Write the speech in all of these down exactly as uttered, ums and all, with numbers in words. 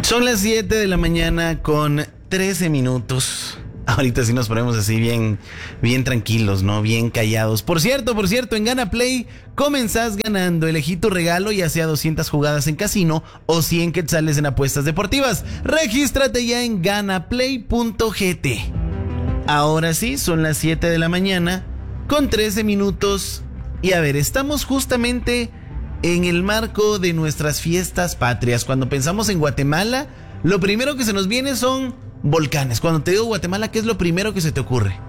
Son las siete de la mañana con trece minutos. Ahorita sí nos ponemos así bien, bien tranquilos, ¿no? Bien callados. Por cierto, por cierto, en Gana Play comenzás ganando. Elegí tu regalo, ya sea doscientas jugadas en casino o cien quetzales en apuestas deportivas. Regístrate ya en ganaplay punto gt. Ahora sí, son las siete de la mañana con trece minutos. Y a ver, estamos justamente en el marco de nuestras fiestas patrias. Cuando pensamos en Guatemala, lo primero que se nos viene son volcanes. Cuando te digo Guatemala, ¿qué es lo primero que se te ocurre?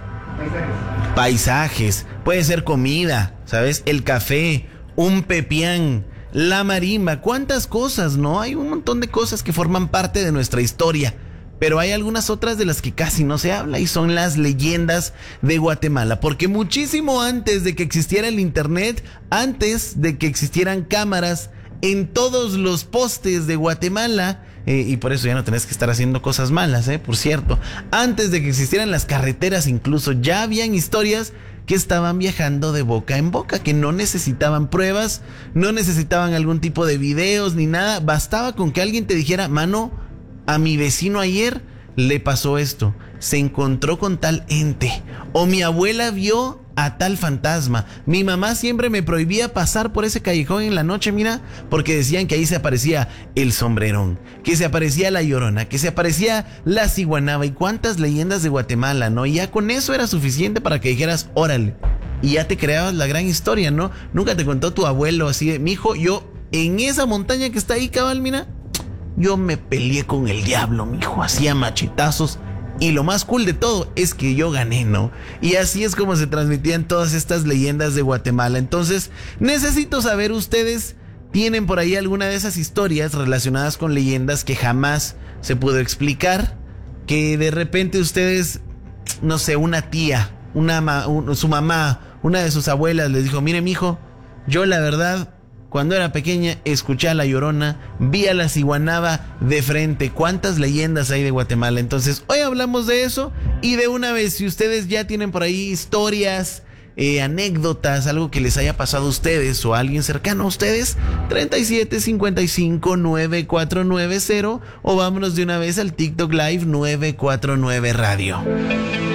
Paisajes. Paisajes. Puede ser comida, ¿sabes? El café, un pepián, la marimba. ¿Cuántas cosas, no? Hay un montón de cosas que forman parte de nuestra historia. Pero hay algunas otras de las que casi no se habla y son las leyendas de Guatemala. Porque muchísimo antes de que existiera el internet, antes de que existieran cámaras en todos los postes de Guatemala, eh, y por eso ya no tenés que estar haciendo cosas malas, eh, por cierto. Antes de que existieran las carreteras incluso, ya habían historias que estaban viajando de boca en boca, que no necesitaban pruebas, no necesitaban algún tipo de videos ni nada. Bastaba con que alguien te dijera, mano, a mi vecino ayer le pasó esto, se encontró con tal ente, o mi abuela vio a tal fantasma. Mi mamá siempre me prohibía pasar por ese callejón en la noche, mira, porque decían que ahí se aparecía el sombrerón, que se aparecía la llorona, que se aparecía la ciguanaba y cuántas leyendas de Guatemala, ¿no? Y ya con eso era suficiente para que dijeras, órale, y ya te creabas la gran historia, ¿no? Nunca te contó tu abuelo así de, mijo, yo en esa montaña que está ahí, cabal, mira, yo me peleé con el diablo, mijo, hacía machetazos. Y lo más cool de todo es que yo gané, ¿no? Y así es como se transmitían todas estas leyendas de Guatemala. Entonces, necesito saber, ¿ustedes tienen por ahí alguna de esas historias relacionadas con leyendas que jamás se pudo explicar? Que de repente ustedes, no sé, una tía, una ma, un, su mamá, una de sus abuelas les dijo, mire, mijo, yo la verdad, cuando era pequeña, escuché a la Llorona, vi a la ciguanaba de frente. ¿Cuántas leyendas hay de Guatemala? Entonces, hoy hablamos de eso. Y de una vez, si ustedes ya tienen por ahí historias, eh, anécdotas, algo que les haya pasado a ustedes o a alguien cercano a ustedes, treinta y siete cincuenta y cinco nueve cuatro nueve cero, o vámonos de una vez al TikTok Live nueve cuatro nueve Radio.